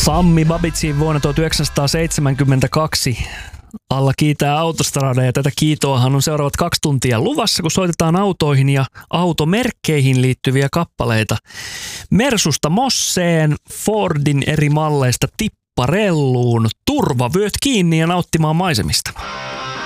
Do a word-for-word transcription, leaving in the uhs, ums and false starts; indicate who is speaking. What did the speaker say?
Speaker 1: Sammy Babicin vuonna tuhatyhdeksänsataaseitsemänkymmentäkaksi alla kiitää Autostrada, ja tätä kiitoahan on seuraavat kaksi tuntia luvassa, kun soitetaan autoihin ja automerkkeihin liittyviä kappaleita. Mersusta Mosseen, Fordin eri malleista Tipparelluun, turvavyöt kiinni ja nauttimaan maisemista.